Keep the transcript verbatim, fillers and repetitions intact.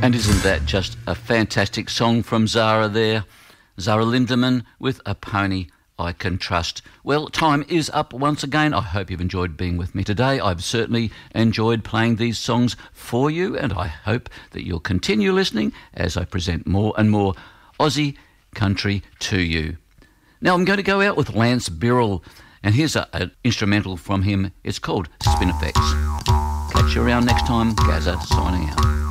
And isn't that just a fantastic song from Zara there? Zara Lindemann with A Pony I Can Trust. Well, time is up once again. I hope you've enjoyed being with me today. I've certainly enjoyed playing these songs for you, and I hope that you'll continue listening as I present more and more Aussie country to you. Now I'm going to go out with Lance Birrell, and here's an instrumental from him. It's called Spin Effects. Catch you around next time. Gazza signing out.